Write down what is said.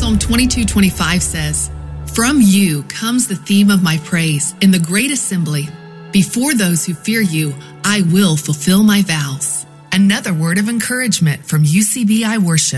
Psalm 22:25 says, "From you comes the theme of my praise in the great assembly. Before those who fear you, I will fulfill my vows." Another word of encouragement from UCBI Worship.